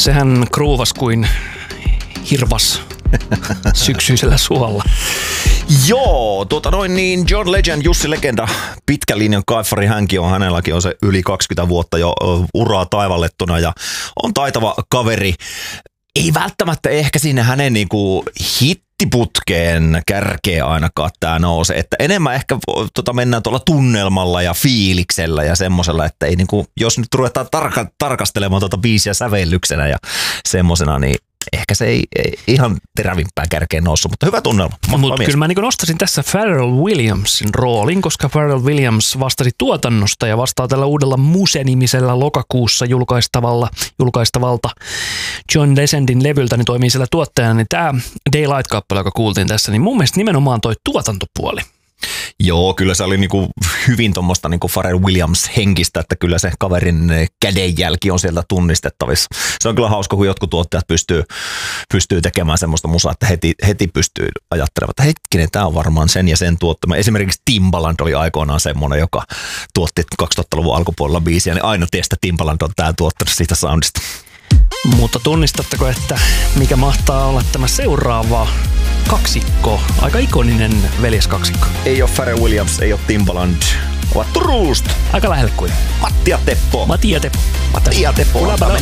Sehän kruuvas kuin hirvas syksyisellä suolla. Joo, John Legend, Jussi Legenda, pitkän linjan kaifari hänkin on, hänelläkin on se yli 20 vuotta jo uraa taivallettuna ja on taitava kaveri. Ei välttämättä ehkä sinne hänen niinku hittiputkeen kärkeä ainakaan tää nouse, että enemmän ehkä mennään tuolla tunnelmalla ja fiiliksellä ja semmosella, että ei niinku, jos nyt ruvetaan tarkastelemaan biisiä sävellyksenä ja semmosena, niin ehkä se ei ihan terävimpään kärkeen noussut, mutta hyvä tunnelma. Mutta kyllä mä niin nostaisin tässä Pharrell Williamsin roolin, koska Pharrell Williams vastasi tuotannosta ja vastaa tällä uudella Muse-nimisellä lokakuussa julkaistavalta John Legendin levyltä, niin toimii siellä tuottajana. Niin tämä Daylight-kappale, joka kuultiin tässä, niin mun mielestä nimenomaan toi tuotantopuoli. Joo, kyllä se oli niinku hyvin tuommoista niinku Pharrell Williams henkistä, että kyllä se kaverin kädenjälki on sieltä tunnistettavissa. Se on kyllä hauska, kun jotkut tuottajat pystyy tekemään semmoista musaa, että heti pystyy ajattelemaan, että hetkinen, tämä on varmaan sen ja sen tuottama. Esimerkiksi Timbaland oli aikoinaan semmoinen, joka tuotti 2000-luvun alkupuolella biisiä, niin aina tiesi, että Timbaland on tämä tuottanut siitä soundista. Mutta tunnistatteko, että mikä mahtaa olla tämä seuraava kaksikko? Aika ikoninen veljeskaksikko. Ei ole Pharrell Williams, ei ole Timbaland. Ovat Turusta. Aika lähelle kuin. Matti ja Teppo. Matti ja Teppo.